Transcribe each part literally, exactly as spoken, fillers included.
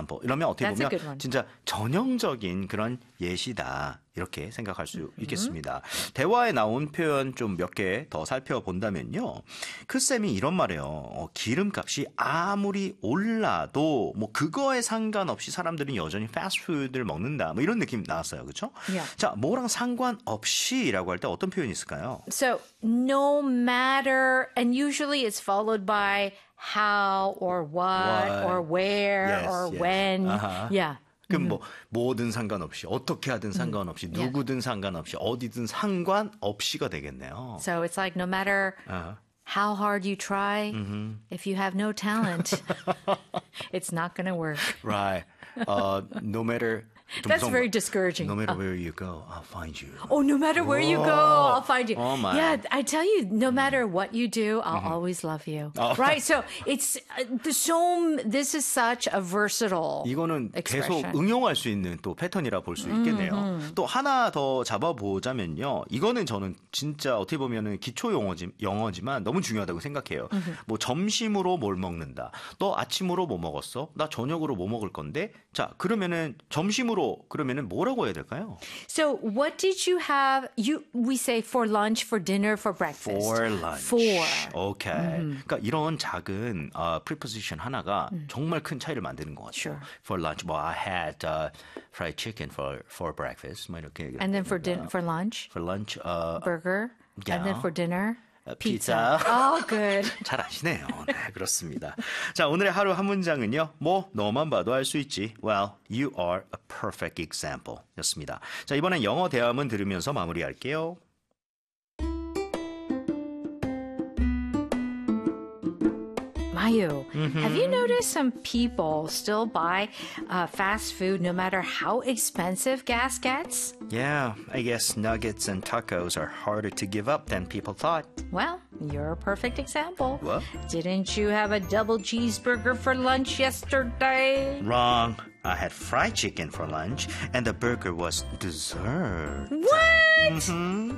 example. 이러면 어떻게 That's a 보면 good one. 진짜 전형적인 그런 예시다. 이렇게 생각할 수 있겠습니다. 대화에 나온 표현 좀 몇 개 더 살펴본다면요. 그 쌤이 이런 말이에요. 어, 기름값이 아무리 올라도 뭐 그거에 상관없이 사람들은 여전히 패스트푸드를 먹는다. 뭐 이런 느낌 나왔어요. 그렇죠? Yeah. 자, 뭐랑 상관없이라고 할 때 어떤 표현이 있을까요? So no matter, and usually it's followed by how or what, What. or where Yes, or yes. when. 아하. Yeah. 그럼 뭐 뭐든 상관없이 어떻게 하든 상관없이 누구든 상관없이 어디든 상관없이가 되겠네요. So it's like no matter Uh-huh. how hard you try, if you have no talent, it's not going to work. Right. Uh, no matter 좀 That's 무서운 very 거. discouraging. No matter where you go, I'll find you. Oh, no matter where you go, I'll find you. Oh, my. Yeah, I tell you, no matter what you do, I'll always love you. Oh. Right? So it's uh, the so this is such a versatile 이거는 계속 expression. 응용할 수 있는 또 패턴이라 볼 수 있겠네요. 또 하나 더 잡아보자면요. 이거는 저는 진짜 어떻게 보면은 기초 용어지, 영어지만 너무 중요하다고 생각해요. 뭐 점심으로 뭘 먹는다. 너 아침으로 뭐 먹었어? 나 저녁으로 뭐 먹을 건데? 자, 그러면은 점심으로 그러면은 뭐라고 해야 될까요? So what did you have? You we say for lunch, for dinner, for breakfast. For lunch. For. 오케이. 그러니까 이런 작은 uh, preposition 하나가 정말 큰 차이를 만드는 것 같아요. Sure. For lunch, 뭐 I had uh, fried chicken for for breakfast. 뭐 이렇게. And then for din- for lunch, For lunch, uh, burger. Yeah. And then for dinner, uh, pizza. pizza. Oh, good. 잘 아시네요. 네, 그렇습니다. 자, 오늘의 하루 한 문장은요. 뭐 너만 봐도 알 수 있지. Well, you are a perfect example 였습니다. 자, 이번엔 영어 대화문 들으면서 마무리할게요. Mayu, have you noticed some people still buy uh, fast food no matter how expensive gas gets? Yeah, I guess nuggets and tacos are harder to give up than people thought. Well, you're a perfect example. What? Didn't you have a double cheeseburger for lunch yesterday? Wrong. I had fried chicken for lunch, and the burger was dessert. What? Hmm?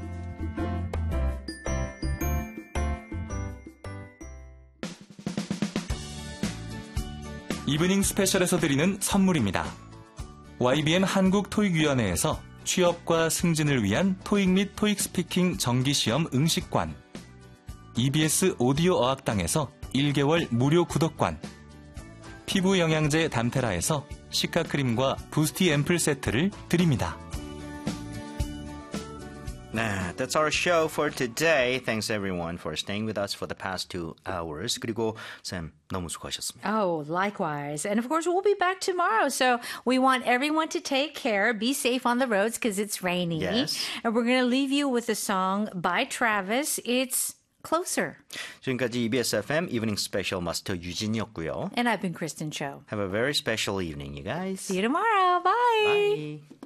이브닝 스페셜에서 드리는 선물입니다. 와이비엠 한국토익위원회에서 취업과 승진을 위한 토익 및 토익 스피킹 정기시험 응시권, 이비에스 오디오 어학당에서 일 개월 무료 구독권, 피부 영양제 담테라에서 시카크림과 부스티 앰플 세트를 드립니다. Nah, that's our show for today. Thanks everyone for staying with us for the past two hours. 그리고 쌤 너무 수고하셨습니다. Oh, likewise. And of course, we'll be back tomorrow. So we want everyone to take care, be safe on the roads because it's rainy. Yes. And we're going to leave you with a song by Travis. It's Closer. 지금까지 이비에스 에프엠 이브닝 스페셜 마스터 유진이었고요. And I've been Kristen Cho. Have a very special evening, you guys. See you tomorrow. Bye. Bye.